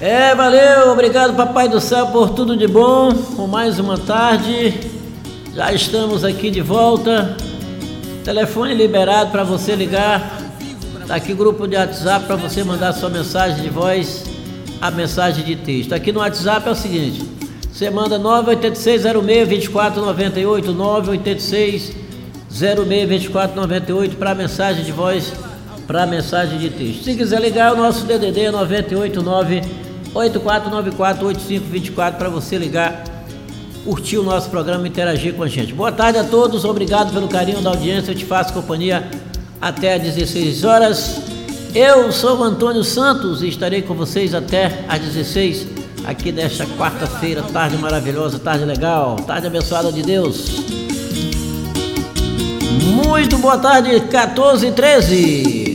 Valeu, obrigado Papai do Céu por tudo de bom, com mais uma tarde, já estamos aqui de volta, telefone liberado para você ligar, tá aqui o grupo de WhatsApp para você mandar sua mensagem de voz, a mensagem de texto. Aqui no WhatsApp é o seguinte, você manda 986-06-2498, 986-06-2498 para mensagem de voz, para mensagem de texto. Se quiser ligar, o nosso DDD é 989-8494-8524 para você ligar, curtir o nosso programa e interagir com a gente. Boa tarde a todos, obrigado pelo carinho da audiência, eu te faço companhia até às 16 horas. Eu sou o Antônio Santos e estarei com vocês até às 16 aqui nesta quarta-feira, tarde maravilhosa, tarde legal, tarde abençoada de Deus. Muito boa tarde, 14h13.